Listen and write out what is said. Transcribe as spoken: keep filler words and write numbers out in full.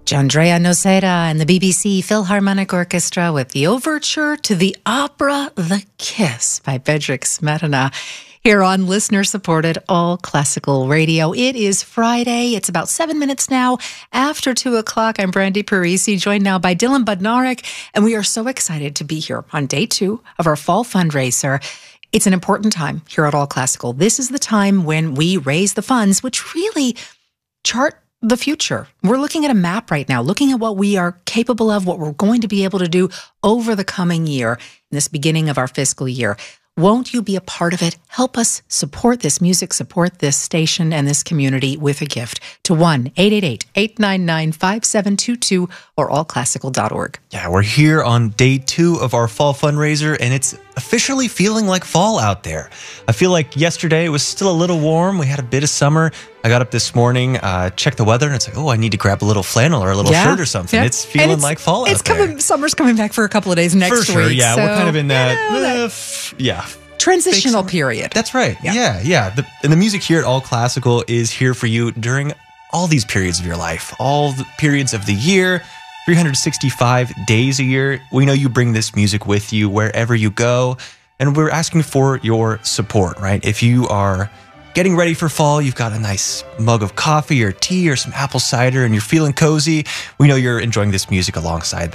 Andrea Noceda and the B B C Philharmonic Orchestra with the overture to the opera The Kiss by Bedřich Smetana here on listener-supported All Classical Radio. It is Friday. It's about seven minutes now after two o'clock. I'm Brandy Parisi, joined now by Dylan Budnarek, and we are so excited to be here on day two of our fall fundraiser. It's an important time here at All Classical. This is the time when we raise the funds, which really chart the future. We're looking at a map right now, looking at what we are capable of, what we're going to be able to do over the coming year, in this beginning of our fiscal year. Won't you be a part of it? Help us support this music, support this station and this community with a gift to one eight eight eight, eight nine nine, five seven two two or all classical dot org. Yeah, we're here on day two of our fall fundraiser, and it's officially feeling like fall out there. I feel like yesterday it was still a little warm. We had a bit of summer. I got up this morning, uh, checked the weather, and it's like, oh, I need to grab a little flannel or a little yeah, shirt or something. Yeah. It's feeling it's, fall fall out it's coming, there. Summer's coming back for a couple of days next for sure, week. Yeah, so, we're kind of in that, you know, uh, that f- yeah. transitional period. That's right. Yeah, yeah. yeah. The, and the music here at All Classical is here for you during all these periods of your life, all the periods of the year, three hundred sixty-five days a year. We know you bring this music with you wherever you go, and we're asking for your support, right? If you are getting ready for fall, you've got a nice mug of coffee or tea or some apple cider, and you're feeling cozy, we know you're enjoying this music alongside that.